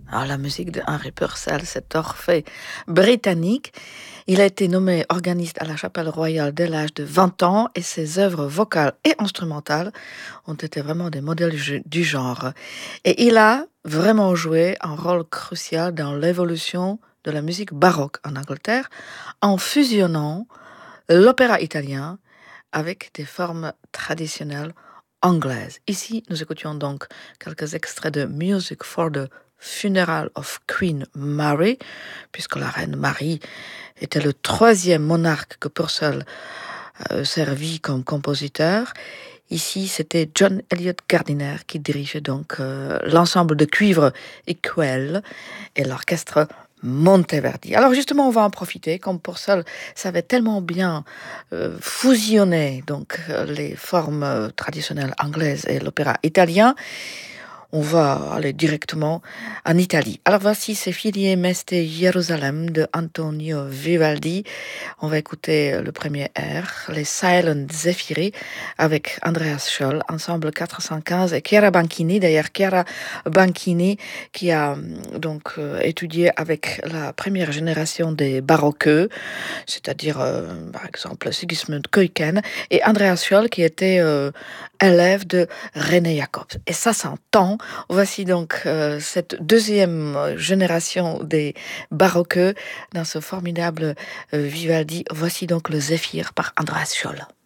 Alors, la musique de Henry Purcell, cet Orphée britannique, il a été nommé organiste à la Chapelle Royale dès l'âge de 20 ans et ses œuvres vocales et instrumentales ont été vraiment des modèles du genre. Et il a vraiment joué un rôle crucial dans l'évolution de la musique baroque en Angleterre en fusionnant l'opéra italien avec des formes traditionnelles anglaises. Ici, nous écoutions donc quelques extraits de Music for the Funeral of Queen Mary, puisque la reine Marie était le troisième monarque que Purcell servit comme compositeur. Ici, c'était John Elliott Gardiner qui dirigeait donc l'ensemble de cuivre et quelle et l'orchestre Monteverdi. Alors justement, on va en profiter, comme Purcell savait tellement bien fusionner donc les formes traditionnelles anglaises et l'opéra italien. On va aller directement en Italie. Alors voici C'est Filie Meste Jérusalem de Antonio Vivaldi. On va écouter le premier air, les Silent Zephyri, avec Andreas Scholl, ensemble 415, et Chiara Banchini, d'ailleurs Chiara Banchini, qui a donc étudié avec la première génération des baroqueux, c'est-à-dire par exemple Sigismund Keuken, et Andreas Scholl, qui était élève de René Jacobs. Et ça s'entend. Voici donc cette deuxième génération des baroqueux dans ce formidable Vivaldi. Voici donc le Zéphyr par Andreas Scholl.